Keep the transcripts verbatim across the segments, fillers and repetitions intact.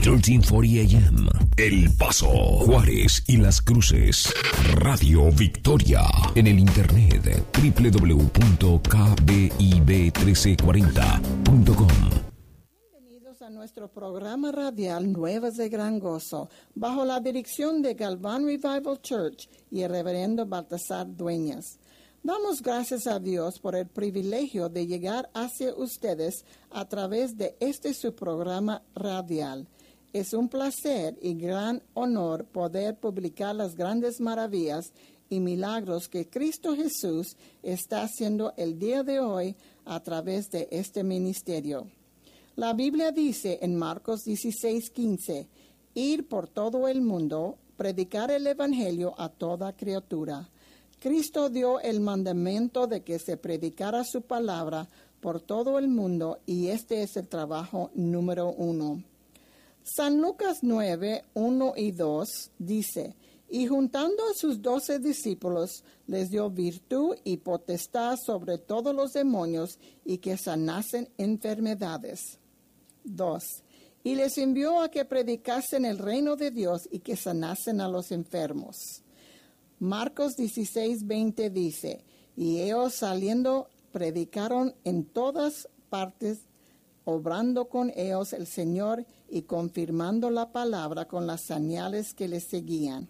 trece cuarenta A M, El Paso, Juárez y Las Cruces. Radio Victoria. En el internet doble u doble u doble u punto k b i b trece cuarenta punto com. Bienvenidos a nuestro programa radial Nuevas de Gran Gozo, bajo la dirección de Galván Revival Church y el reverendo Baltasar Dueñas. Damos gracias a Dios por el privilegio de llegar hacia ustedes a través de este su programa radial. Es un placer y gran honor poder publicar las grandes maravillas y milagros que Cristo Jesús está haciendo el día de hoy a través de este ministerio. La Biblia dice en Marcos dieciséis quince, ir por todo el mundo, predicar el evangelio a toda criatura. Cristo dio el mandamiento de que se predicara su palabra por todo el mundo y este es el trabajo número uno. San Lucas nueve, uno y dos dice, y juntando a sus doce discípulos, les dio virtud y potestad sobre todos los demonios y que sanasen enfermedades. dos. Y les envió a que predicasen el reino de Dios y que sanasen a los enfermos. Marcos dieciséis, veinte dice, y ellos saliendo predicaron en todas partes, obrando con ellos el Señor y confirmando la palabra con las señales que les seguían.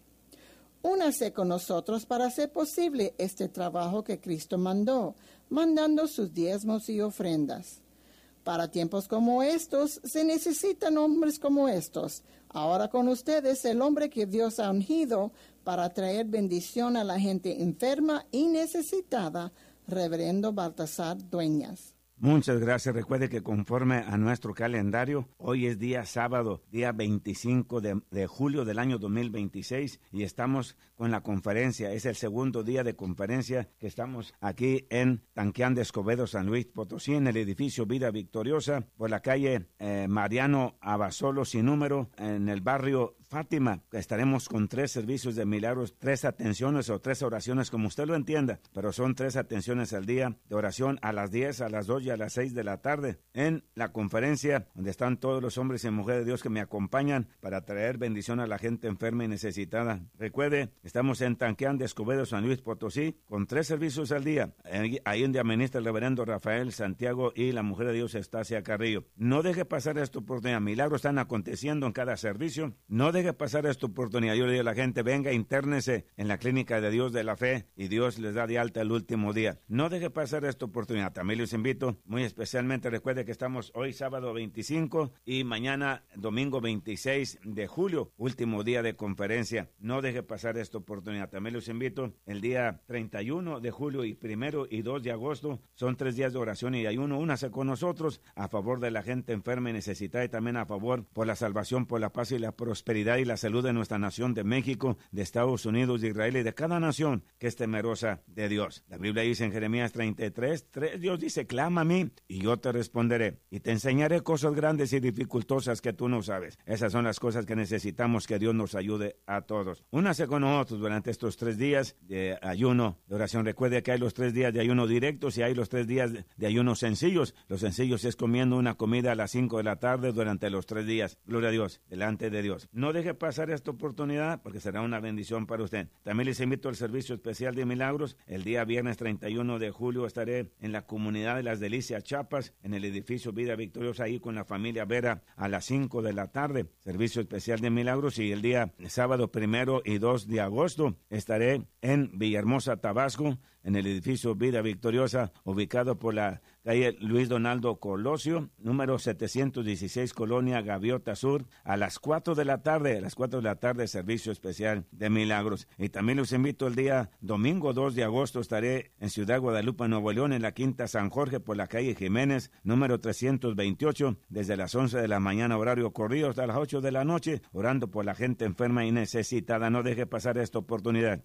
Únase con nosotros para hacer posible este trabajo que Cristo mandó, mandando sus diezmos y ofrendas. Para tiempos como estos, se necesitan hombres como estos. Ahora con ustedes, el hombre que Dios ha ungido para traer bendición a la gente enferma y necesitada, reverendo Baltasar Dueñas. Muchas gracias. Recuerde que conforme a nuestro calendario, hoy es día sábado, día veinticinco de, de julio del año dos mil veintiséis y estamos con la conferencia. Es el segundo día de conferencia que estamos aquí en Tanquián de Escobedo, San Luis Potosí, en el edificio Vida Victoriosa, por la calle eh, Mariano Abasolo sin número, en el barrio Fátima. Estaremos con tres servicios de milagros, tres atenciones o tres oraciones, como usted lo entienda, pero son tres atenciones al día de oración a las diez, a las dos y a las seis de la tarde en la conferencia donde están todos los hombres y mujeres de Dios que me acompañan para traer bendición a la gente enferma y necesitada. Recuerde, estamos en Tanquián de Escobedo, San Luis Potosí, con tres servicios al día. Ahí donde administra el reverendo Rafael Santiago y la mujer de Dios Estacia Carrillo. No deje pasar esta oportunidad. Milagros están aconteciendo en cada servicio. No deje pasar esta oportunidad. Yo le digo a la gente, venga, intérnese en la clínica de Dios de la Fe y Dios les da de alta el último día. No deje pasar esta oportunidad. También les invito, muy especialmente, recuerde que estamos hoy sábado veinticinco y mañana domingo veintiséis de julio, último día de conferencia. No deje pasar esta oportunidad. También los invito el día treinta y uno de julio y primero y dos de agosto. Son tres días de oración y ayuno. Únase con nosotros a favor de la gente enferma y necesitada y también a favor por la salvación, por la paz y la prosperidad y la salud de nuestra nación de México, de Estados Unidos, de Israel y de cada nación que es temerosa de Dios. La Biblia dice en Jeremías treinta y tres, tres, Dios dice, clama a mí y yo te responderé y te enseñaré cosas grandes y dificultosas que tú no sabes. Esas son las cosas que necesitamos que Dios nos ayude a todos. Únase con nosotros durante estos tres días de ayuno, de oración. Recuerde que hay los tres días de ayuno directos y hay los tres días de ayuno sencillos. Los sencillos es comiendo una comida a las cinco de la tarde durante los tres días. Gloria a Dios, delante de Dios. No deje pasar esta oportunidad porque será una bendición para usted. También les invito al servicio especial de milagros. El día viernes treinta y uno de julio estaré en la comunidad de Las Delicias, Chiapas, en el edificio Vida Victoriosa, ahí con la familia Vera a las cinco de la tarde. Servicio especial de milagros. Y el día sábado primero y dos de agosto estaré en Villahermosa, Tabasco, en el edificio Vida Victoriosa, ubicado por la calle Luis Donaldo Colosio, número setecientos dieciséis, Colonia Gaviota Sur, a las cuatro de la tarde, a las cuatro de la tarde, servicio especial de milagros. Y también los invito el día domingo dos de agosto, estaré en Ciudad Guadalupe, Nuevo León, en la Quinta San Jorge, por la calle Jiménez, número trescientos veintiocho, desde las once de la mañana, horario corrido, hasta las ocho de la noche, orando por la gente enferma y necesitada. No deje pasar esta oportunidad. También les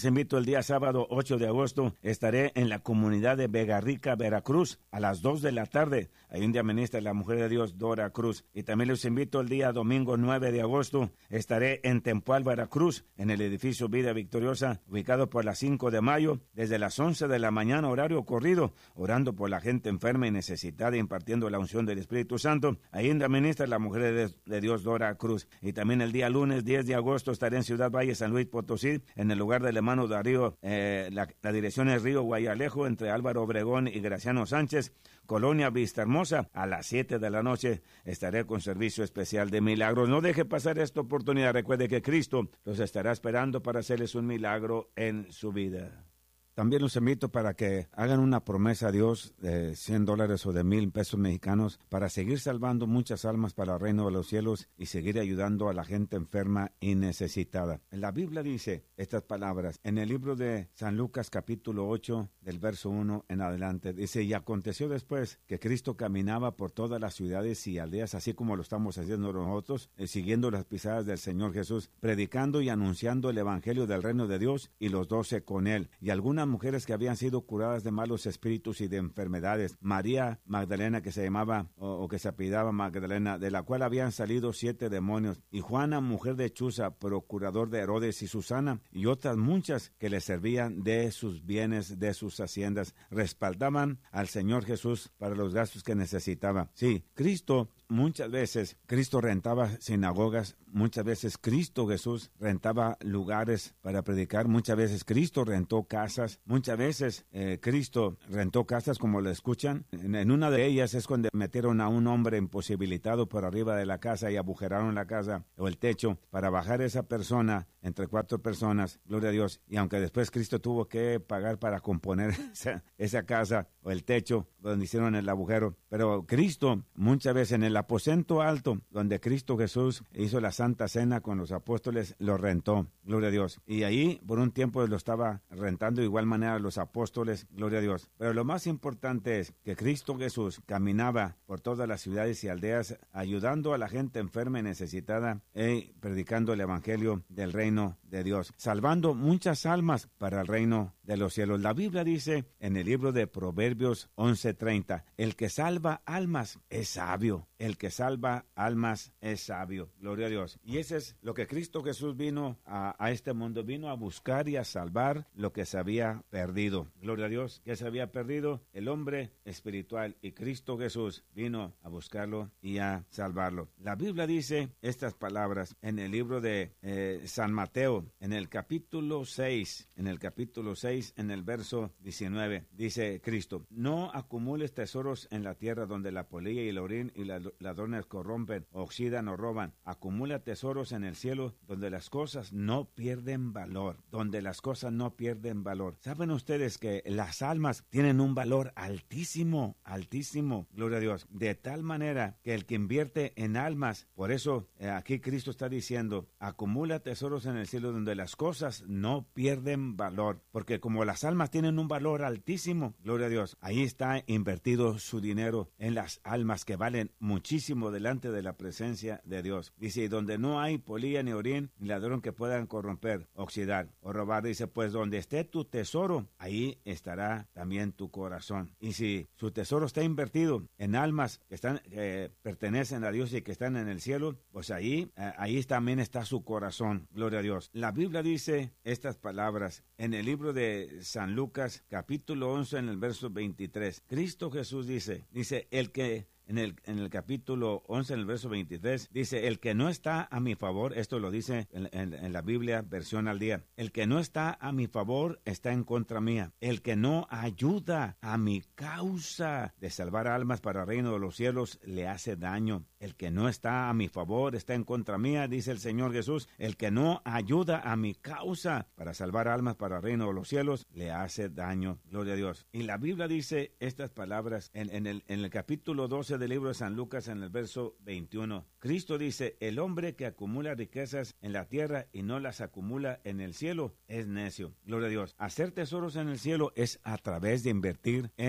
les invito el día sábado ocho de agosto. Estaré en la comunidad de Vega Rica, Veracruz, a las dos de la tarde. Ahí un día ministra la mujer de Dios, Dora Cruz. Y también les invito el día domingo nueve de agosto. Estaré en Tempoal, Veracruz, en el edificio Vida Victoriosa, ubicado por las cinco de mayo, desde las once de la mañana, horario corrido, orando por la gente enferma y necesitada, impartiendo la unción del Espíritu Santo. Ahí un día ministra la mujer de, de Dios, Dora Cruz. Y también el día lunes diez de agosto estaré en Ciudad Valle, San Luis Potosí, en el lugar del hermano Darío. Eh, la, la dirección es Río Guayalejo, entre Álvaro Obregón y Graciano Sánchez, Colonia Vista Hermosa. A las siete de la noche estaré con servicio especial de milagros. No deje pasar esta oportunidad. Recuerde que Cristo los estará esperando para hacerles un milagro en su vida. También los invito para que hagan una promesa a Dios de cien dólares o de mil pesos mexicanos para seguir salvando muchas almas para el reino de los cielos y seguir ayudando a la gente enferma y necesitada. La Biblia dice estas palabras en el libro de San Lucas capítulo ocho del verso uno en adelante. Dice, y aconteció después que Cristo caminaba por todas las ciudades y aldeas, así como lo estamos haciendo nosotros, eh, siguiendo las pisadas del Señor Jesús, predicando y anunciando el evangelio del reino de Dios, y los doce con él. Y algunas mujeres que habían sido curadas de malos espíritus y de enfermedades. María Magdalena, que se llamaba o, o que se apellidaba Magdalena, de la cual habían salido siete demonios. Y Juana, mujer de Chuza, procurador de Herodes, y Susana, y otras muchas que le servían de sus bienes, de sus haciendas, respaldaban al Señor Jesús para los gastos que necesitaba. Sí, Cristo, muchas veces, Cristo rentaba sinagogas, muchas veces Cristo Jesús rentaba lugares para predicar, muchas veces Cristo rentó casas, muchas veces eh, Cristo rentó casas, como lo escuchan. En, en una de ellas es cuando metieron a un hombre imposibilitado por arriba de la casa y agujeraron la casa o el techo para bajar esa persona entre cuatro personas, gloria a Dios. Y aunque después Cristo tuvo que pagar para componer esa, esa casa o el techo donde hicieron el agujero, pero Cristo muchas veces en el aposento alto donde Cristo Jesús hizo la Santa Cena con los apóstoles, lo rentó, gloria a Dios. Y ahí por un tiempo lo estaba rentando de igual manera los apóstoles, gloria a Dios. Pero lo más importante es que Cristo Jesús caminaba por todas las ciudades y aldeas ayudando a la gente enferma y necesitada y predicando el evangelio del reino de Dios, salvando muchas almas para el reino de los cielos. La Biblia dice en el libro de Proverbios once treinta, el que salva almas es sabio, el que salva almas es sabio, gloria a Dios. Y ese es lo que Cristo Jesús vino a, a este mundo, vino a buscar y a salvar lo que se había perdido, gloria a Dios. ¿Qué se había perdido? El hombre espiritual, y Cristo Jesús vino a buscarlo y a salvarlo. La Biblia dice estas palabras en el libro de eh, San Mateo, en el capítulo seis, en el capítulo seis, en el verso diecinueve, dice Cristo, no acumules tesoros en la tierra donde la polilla y el orín y los ladrones corrompen, oxidan o roban. Acumula tesoros en el cielo donde las cosas no pierden valor, donde las cosas no pierden valor. ¿Saben ustedes que las almas tienen un valor altísimo, altísimo, gloria a Dios? De tal manera que el que invierte en almas, por eso eh, aquí Cristo está diciendo, acumula tesoros en el cielo donde las cosas no pierden valor, porque como las almas tienen un valor altísimo, gloria a Dios, ahí está invertido su dinero en las almas que valen muchísimo delante de la presencia de Dios. Dice, donde no hay polilla ni orín ni ladrón que puedan corromper, oxidar o robar, dice, pues donde esté tu tesoro, ahí estará también tu corazón. Y si su tesoro está invertido en almas que están eh, pertenecen a Dios y que están en el cielo, pues ahí, eh, ahí también está su corazón, gloria a Dios. La Biblia dice estas palabras en el libro de San Lucas, capítulo once, en el verso veintitrés. Cristo Jesús dice, dice, el que En el, en el capítulo once, en el verso veintitrés, dice, el que no está a mi favor, esto lo dice en, en, en la Biblia, versión al día, el que no está a mi favor está en contra mía. El que no ayuda a mi causa de salvar almas para el reino de los cielos le hace daño. El que no está a mi favor está en contra mía, dice el Señor Jesús. El que no ayuda a mi causa para salvar almas para el reino de los cielos le hace daño. Gloria a Dios. Y la Biblia dice estas palabras en, en, el, en el capítulo doce del libro de San Lucas, en el verso veintiuno. Cristo dice, el hombre que acumula riquezas en la tierra y no las acumula en el cielo es necio. Gloria a Dios. Hacer tesoros en el cielo es a través de invertir en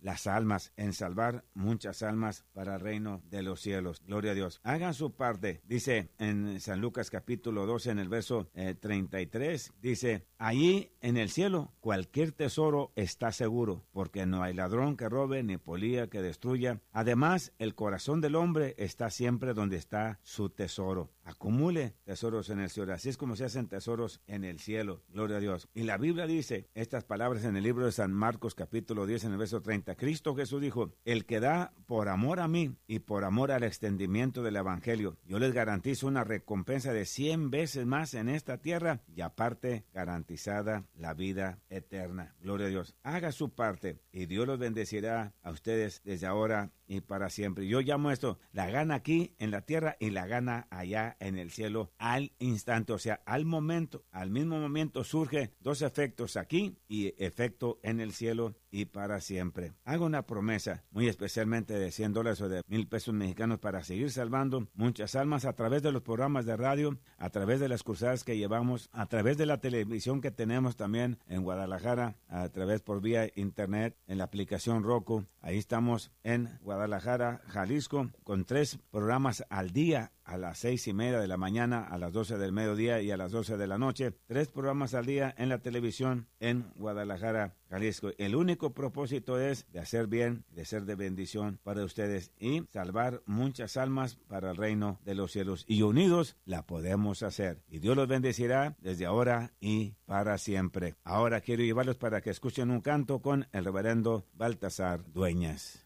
las almas, en salvar muchas almas para el reino de los cielos. Gloria a Dios. Hagan su parte. Dice en San Lucas capítulo doce, en el verso eh, treinta y tres, dice, allí en el cielo cualquier tesoro está seguro, porque no hay ladrón que robe, ni polía que destruya. Además, el corazón del hombre está siempre donde está su tesoro. Acumule tesoros en el cielo. Así es como se hacen tesoros en el cielo. Gloria a Dios. Y la Biblia dice estas palabras en el libro de San Marcos capítulo diez, en el verso treinta. Cristo Jesús dijo, el que da por amor a mí y por amor al extendimiento del evangelio, yo les garantizo una recompensa de cien veces más en esta tierra y aparte garantizada la vida eterna. Gloria a Dios. Haga su parte y Dios los bendecirá a ustedes desde ahora y para siempre. Yo llamo esto la gana aquí en la tierra y la gana allá en el cielo al instante, o sea, al momento, al mismo momento surge dos efectos aquí y efecto en el cielo y para siempre. Hago una promesa, muy especialmente de cien dólares o de mil pesos mexicanos para seguir salvando muchas almas a través de los programas de radio, a través de las cruzadas que llevamos, a través de la televisión que tenemos también en Guadalajara, a través por vía internet, en la aplicación Roku. Ahí estamos en Guadalajara, Jalisco, con tres programas al día, a las seis y media de la mañana, a las doce del mediodía y a las doce de la noche. Tres programas al día en la televisión en Guadalajara, Jalisco. El único propósito es de hacer bien, de ser de bendición para ustedes y salvar muchas almas para el reino de los cielos. Y unidos la podemos hacer. Y Dios los bendecirá desde ahora y para siempre. Ahora quiero llevarlos para que escuchen un canto con el reverendo Baltasar Dueñas.